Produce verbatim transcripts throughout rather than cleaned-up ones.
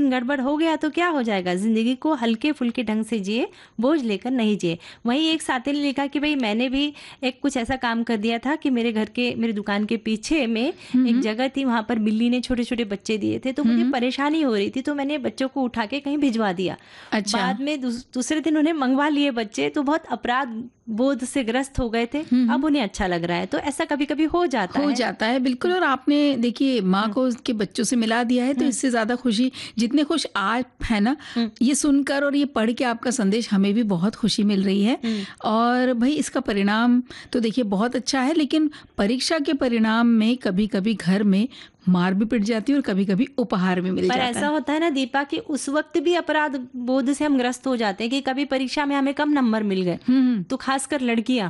दिन गड़बड़ हो गया तो क्या हो जाएगा, ज़िंदगी को हल्के फुल्के ढंग से जिए, बोझ लेकर नहीं जिए। वहीं एक साथी ने लिखा कि भाई मैंने भी एक कुछ ऐसा काम कर दिया था कि मेरे घर के मेरी दुकान के पीछे में एक जगह थी, वहाँ पर बिल्ली ने छोटे छोटे बच्चे दिए थे, तो मुझे परेशानी हो रही थी, तो मैंने बच्चों को उठा के कहीं भिजवा दिया। अच्छा। बाद में दूस, दूसरे दिन उन्हें मंगवा लिए बच्चे, तो बहुत अपराध बोध से ग्रस्त हो गए थे, अब उन्हें अच्छा लग रहा है। तो ऐसा कभी कभी हो जाता हो है जाता है बिल्कुल। और आपने देखिए माँ को उसके बच्चों से मिला दिया है, तो इससे ज़्यादा खुशी, जितने खुश आप है ना, ये सुनकर और ये पढ़ के आपका संदेश हमें भी बहुत खुशी मिल रही है। और भाई इसका परिणाम तो देखिए बहुत अच्छा है, लेकिन परीक्षा के परिणाम में कभी कभी घर में मार भी पिट जाती है और कभी कभी उपहार भी मिल पर जाता ऐसा है। होता है ना दीपा कि उस वक्त भी अपराध बोध से हम ग्रस्त हो जाते हैं कि कभी परीक्षा में हमें कम नंबर मिल गए, तो खासकर लड़कियां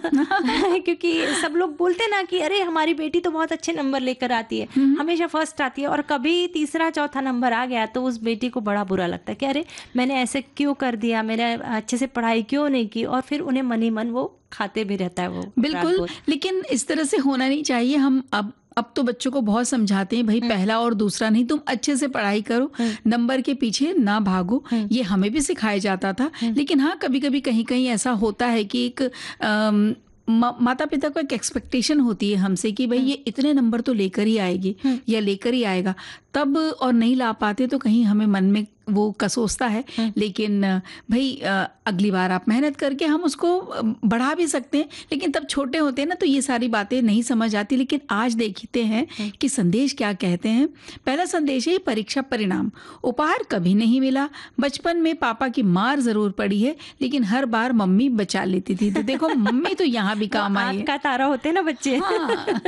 क्योंकि सब लोग बोलते हैं ना कि अरे हमारी बेटी तो बहुत अच्छे नंबर लेकर आती है, हमेशा फर्स्ट आती है, और कभी तीसरा चौथा नंबर आ गया तो उस बेटी को बड़ा बुरा लगता है कि अरे मैंने ऐसे क्यों कर दिया, मैंने अच्छे से पढ़ाई क्यों नहीं की, और फिर उन्हें मन ही मन वो खाते भी रहता है वो अपराध बिल्कुल। बोध। लेकिन इस तरह से होना नहीं चाहिए। हम अब अब तो बच्चों को बहुत समझाते हैं, भाई पहला और दूसरा नहीं, तुम अच्छे से पढ़ाई करो, नंबर के पीछे ना भागो। ये हमें भी सिखाया जाता था। लेकिन हाँ, कभी कभी कहीं कहीं ऐसा होता है कि एक अम, मा, माता पिता को एक एक्सपेक्टेशन होती है हमसे कि भाई ये इतने नंबर तो लेकर ही आएगी या लेकर ही आएगा, तब और नहीं ला पाते तो कहीं हमें मन में वो कसोसता है। लेकिन भाई अगली बार आप मेहनत करके हम उसको बढ़ा भी सकते हैं, लेकिन तब छोटे होते हैं ना, तो ये सारी बातें नहीं समझ आती। लेकिन आज देखते हैं कि संदेश क्या कहते हैं। पहला संदेश है परीक्षा परिणाम। उपहार कभी नहीं मिला, बचपन में पापा की मार जरूर पड़ी है, लेकिन हर बार मम्मी बचा लेती थी। तो देखो मम्मी तो यहाँ भी काम आई है, का तारा होते हैं ना बच्चे। हाँ।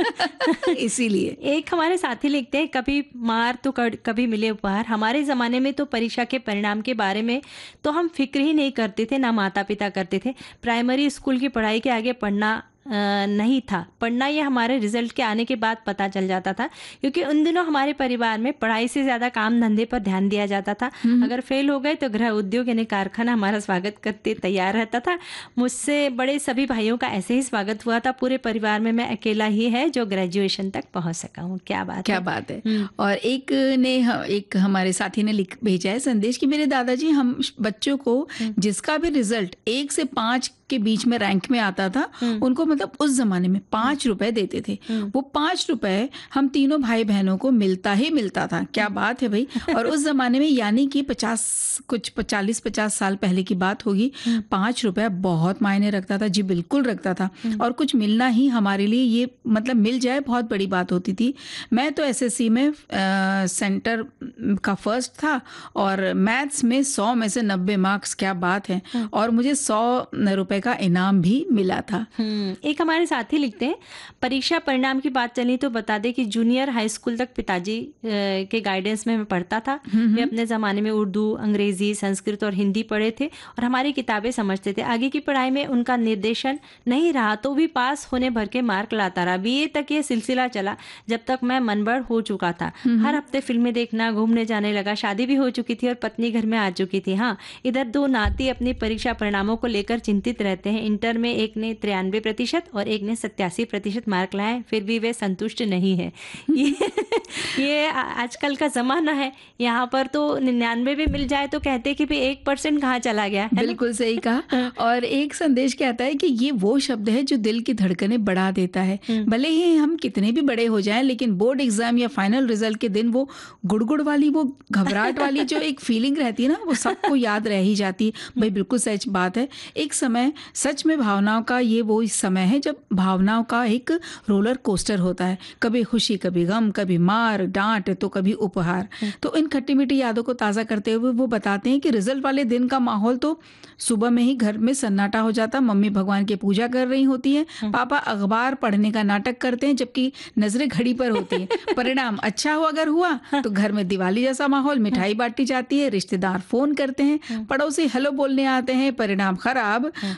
इसीलिए एक हमारे साथी लिखते हैं, कभी मार तो कभी मिले उपहार। हमारे ज़माने में तो परीक्षा के परिणाम के बारे में तो हम फिक्र ही नहीं करते थे, ना माता पिता करते थे। प्राइमरी स्कूल की पढ़ाई के आगे पढ़ना नहीं था, पढ़ना ये हमारे रिजल्ट के आने के बाद पता चल जाता था, क्योंकि उन दिनों हमारे परिवार में पढ़ाई से ज़्यादा काम धंधे पर ध्यान दिया जाता था। अगर फेल हो गए तो गृह उद्योग यानी कारखाना हमारा स्वागत करते तैयार रहता था। मुझसे बड़े सभी भाइयों का ऐसे ही स्वागत हुआ था। पूरे परिवार में मैं अकेला ही है जो ग्रेजुएशन तक पहुंच सका हूँ। क्या बात क्या है। बात है। और एक ने एक हमारे साथी ने लिख भेजा है संदेश कि मेरे दादाजी हम बच्चों को जिसका भी रिजल्ट एक से पाँच के बीच में रैंक में आता था, उनको मतलब उस जमाने में पाँच रुपए देते थे। वो पाँच रुपए हम तीनों भाई बहनों को मिलता ही मिलता था। क्या बात है भाई। और उस जमाने में यानी कि पचास कुछ चालीस पचास साल पहले की बात होगी, पाँच रुपए बहुत मायने रखता था जी, बिल्कुल रखता था। और कुछ मिलना ही हमारे लिए ये मतलब मिल जाए बहुत बड़ी बात होती थी। मैं तो एसएससी में आ, सेंटर का फर्स्ट था और मैथ्स में सौ में से नब्बे मार्क्स। क्या बात है। और मुझे सौ रुपए का इनाम भी मिला था। एक हमारे साथी लिखते हैं, परीक्षा परिणाम की बात चली तो बता दें कि जूनियर हाई स्कूल तक पिताजी के गाइडेंस में मैं पढ़ता था। वे अपने ज़माने में उर्दू, अंग्रेजी, संस्कृत और हिंदी पढ़े थे और हमारी किताबें समझते थे। आगे की पढ़ाई में उनका निर्देशन नहीं रहा तो भी पास होने भर के मार्क लाता रहा। बीए तक ये सिलसिला चला जब तक मैं मनबड़ हो चुका था। हर हफ्ते फिल्में देखना, घूमने जाने लगा। शादी भी हो चुकी थी और पत्नी घर में आ चुकी थी। हाँ, इधर दो नाती अपनी परीक्षा परिणामों को लेकर चिंतित रहते हैं। इंटर में एक ने तिरानवे प्रतिशत और एक ने सत्तासी प्रतिशत मार्क लाए, फिर भी वे संतुष्ट नहीं है। ये, ये आजकल का जमाना है। यहाँ पर तो निन्यानवे भी मिल जाए तो कहते हैं कि भाई एक परसेंट कहाँ चला गया है। बिल्कुल सही कहा। और एक संदेश कहता है कि ये वो शब्द है जो दिल की धड़कनें बढ़ा देता है। भले ही हम कितने भी बड़े हो जाएं, लेकिन बोर्ड एग्जाम या फाइनल रिजल्ट के दिन वो गुड़गुड़ वाली, वो घबराहट वाली जो एक फीलिंग रहती है ना, वो सबको याद रह ही जाती है। भाई बिल्कुल सच बात है। एक समय सच में भावनाओं का ये वो समय है जब भावनाओं का एक रोलर कोस्टर होता है। कभी खुशी, कभी गम, कभी मार डांट तो कभी उपहार। तो इन खट्टी मीठी यादों को ताज़ा करते हुए वो बताते हैं कि रिजल्ट वाले दिन का माहौल तो सुबह में ही घर में सन्नाटा हो जाता। मम्मी भगवान की पूजा कर रही होती है, पापा अखबार पढ़ने का नाटक करते हैं जबकि नजरें घड़ी पर होती है। परिणाम अच्छा हो अगर हुआ तो घर में दिवाली जैसा माहौल, मिठाई बांटी जाती है, रिश्तेदार फोन करते हैं, पड़ोसी हेलो बोलने आते हैं। परिणाम खराब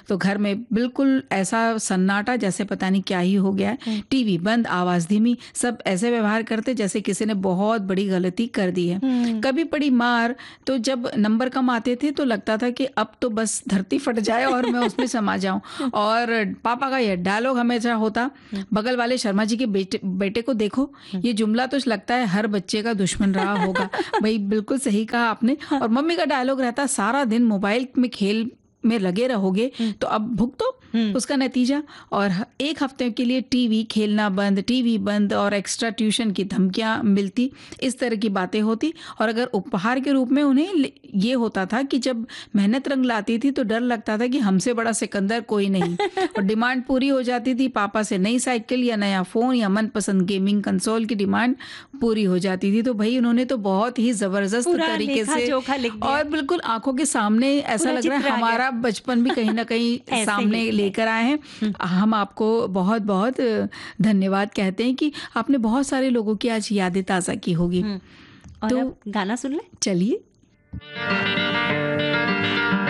तो घर में बिल्कुल ऐसा सन्नाटा जैसे पता नहीं क्या ही हो गया है। टीवी बंद, आवाज धीमी, सब ऐसे व्यवहार करते जैसे किसी ने बहुत बड़ी गलती कर दी है। कभी पड़ी मार तो जब नंबर कम आते थे तो लगता था कि अब तो बस धरती फट जाए और मैं उसमें समा जाऊं। और पापा का यह डायलॉग हमेशा होता, बगल वाले शर्मा जी के बेटे बेटे को देखो, ये जुमला तो लगता है हर बच्चे का दुश्मन रहा होगा। भाई बिल्कुल सही कहा आपने। और मम्मी का डायलॉग रहता, सारा दिन मोबाइल में खेल में लगे रहोगे तो अब भुगतो उसका नतीजा। और एक हफ्ते के लिए टीवी खेलना बंद, टीवी बंद और एक्स्ट्रा ट्यूशन की धमकियां मिलती, इस तरह की बातें होती। और अगर उपहार के रूप में उन्हें ये होता था कि जब मेहनत रंग लाती थी तो डर लगता था कि हमसे बड़ा सिकंदर कोई नहीं। और डिमांड पूरी हो जाती थी, पापा से नई साइकिल या नया फोन या मनपसंद गेमिंग कंसोल की डिमांड पूरी हो जाती थी। तो भाई उन्होंने तो बहुत ही जबरदस्त तरीके से और बिल्कुल आंखों के सामने ऐसा लग रहा है हमारा बचपन भी कहीं ना कहीं सामने लेकर आए हैं। हम आपको बहुत बहुत धन्यवाद कहते हैं कि आपने बहुत सारे लोगों की आज यादें ताज़ा की होगी। और तो अब गाना सुन ले, चलिए।